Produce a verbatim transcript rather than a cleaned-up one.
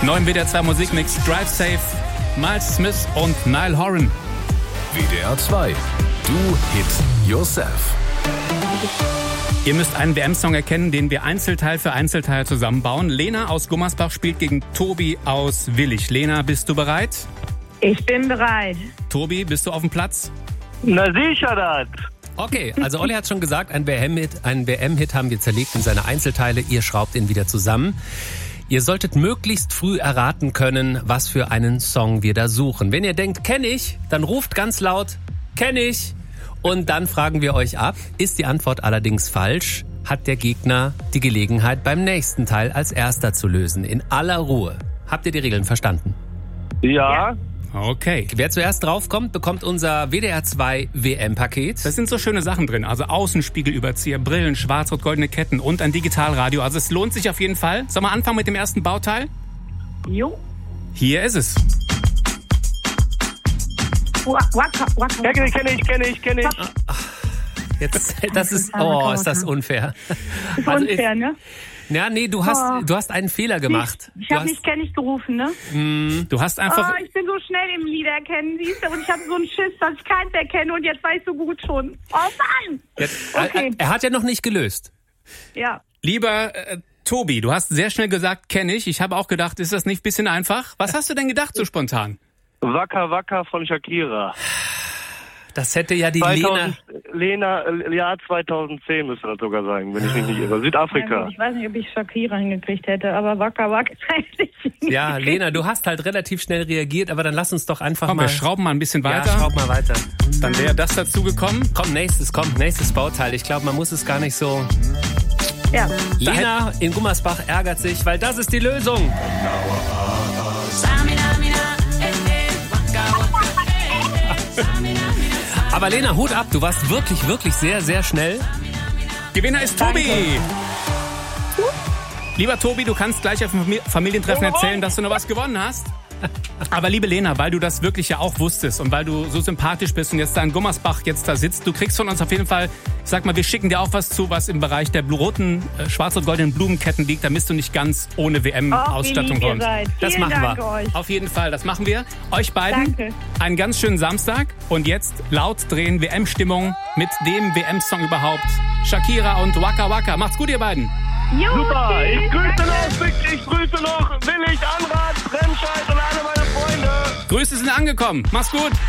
Neuen W D R zwei Musikmix Drive Safe, Miles Smith und Niall Horan. W D R zwei. Do Hit Yourself. Ihr müsst einen W M-Song erkennen, den wir Einzelteil für Einzelteil zusammenbauen. Lena aus Gummersbach spielt gegen Tobi aus Willich. Lena, bist du bereit? Ich bin bereit. Tobi, bist du auf dem Platz? Na sicher das. Okay, also Olli hat schon gesagt, ein W M-Hit, einen W M-Hit haben wir zerlegt in seine Einzelteile. Ihr schraubt ihn wieder zusammen. Ihr solltet möglichst früh erraten können, was für einen Song wir da suchen. Wenn ihr denkt, kenne ich, dann ruft ganz laut, kenne ich. Und dann fragen wir euch ab. Ist die Antwort allerdings falsch, hat der Gegner die Gelegenheit, beim nächsten Teil als Erster zu lösen. In aller Ruhe. Habt ihr die Regeln verstanden? Ja. Okay. Wer zuerst draufkommt, bekommt unser W D R zwei W M-Paket. Da sind so schöne Sachen drin. Also Außenspiegelüberzieher, Brillen, schwarz-rot-goldene Ketten und ein Digitalradio. Also es lohnt sich auf jeden Fall. Sollen wir anfangen mit dem ersten Bauteil? Jo. Hier ist es. Waka, waka. Kenne ich, kenne ich, kenne ich, kenne ich. Jetzt, das ist, oh, ist das unfair. Ist Also unfair, ich, ne? Ja, nee, du hast, Oh. du hast einen Fehler gemacht. Ich Du habe hast- nicht kenn ich gerufen, ne? Du hast einfach... Oh, ich bin so schnell im Liedererkennen, siehst du? Und ich habe so einen Schiss, dass ich keins erkenne und jetzt weiß ich so gut schon. Oh Mann! Jetzt, Okay. er, er hat ja noch nicht gelöst. Ja. Lieber äh, Tobi, du hast sehr schnell gesagt, kenne ich. Ich habe auch gedacht, ist das nicht ein bisschen einfach? Was hast du denn gedacht so spontan? Waka Waka von Shakira. Das hätte ja die Lena... zweitausend, Lena, äh, Jahr zweitausendzehn müsste das sogar sein, wenn ich mich nicht irre. Südafrika. Ich weiß nicht, ob ich Shakira hingekriegt hätte, aber Waka Waka ist eigentlich Ja, Lena, du hast halt relativ schnell reagiert, aber dann lass uns doch einfach Komm, mal... wir schrauben mal ein bisschen ja, weiter. schraub mal weiter. Dann wäre das dazu gekommen. Komm, nächstes, komm, nächstes Bauteil. Ich glaube, man muss es gar nicht so... Ja. Lena in Gummersbach ärgert sich, weil das ist die Lösung. Aber Lena, Hut ab, du warst wirklich, wirklich sehr, sehr schnell. Gewinner ist Tobi. Lieber Tobi, du kannst gleich auf dem Famili- Familientreffen erzählen, dass du noch was gewonnen hast. Aber liebe Lena, weil du das wirklich ja auch wusstest und weil du so sympathisch bist und jetzt da in Gummersbach jetzt da sitzt, du kriegst von uns auf jeden Fall, ich sag mal, wir schicken dir auch was zu, was im Bereich der roten, äh, schwarz-und-goldenen Blumenketten liegt, damit du nicht ganz ohne W M-Ausstattung Oh, wie lieb ihr kommst. seid. Das Vielen machen Dank wir. euch. Auf jeden Fall, das machen wir. Euch beiden Danke. einen ganz schönen Samstag und jetzt laut drehen W M-Stimmung mit dem W M-Song überhaupt. Shakira und Waka Waka. Macht's gut, ihr beiden. Jo, Super, tschüss. ich grüße noch, Vic, ich grüße noch Willig, Anrad, Remscheid und alle meine Freunde. Grüße sind angekommen. Mach's gut.